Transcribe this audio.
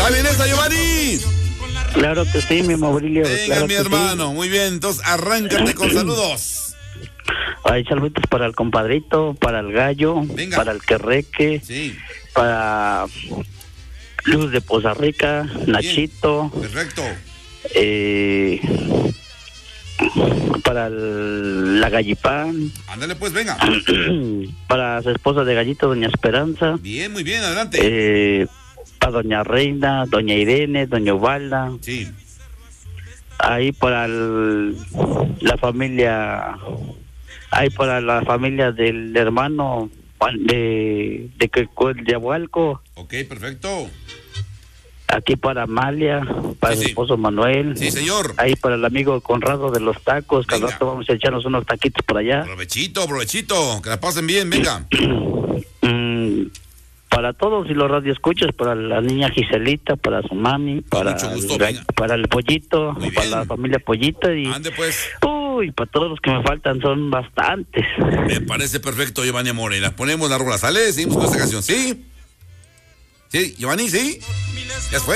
¿Está bien esa, Giovanni? Claro que sí, mi Maurilio. Venga, claro mi que hermano, sí. muy bien, entonces arráncate con saludos. Hay saluditos para el compadrito, para el gallo, Venga. para el querreque, Sí, para Luz de Poza Rica, Nachito, perfecto. para la Gallipán, Ándale pues, venga. para su esposa de Gallito, doña Esperanza, Bien, muy bien, adelante. para doña Reina, doña Irene, doña Ubalda, Sí, ahí para la familia, ahí para la familia del hermano de Abualco, ok, perfecto. aquí para Amalia, para Sí, su sí. esposo Manuel, Sí, señor. ahí para el amigo Conrado de los tacos, que al Venga. rato vamos a echarnos unos taquitos por allá. Provechito, que la pasen bien, venga. Para todos y los radioescuchas, para la niña Giselita, para su mami, para, mucho gusto, el, venga. para el pollito, Muy para bien. la familia Pollito y Ande pues. uy, para todos los que me faltan son bastantes. Me parece perfecto, Giovanni Amore. La ponemos la rola, ¿sale? Seguimos con esta canción, ¿sí? Sí, Giovanni, ¿sí? Ya fue.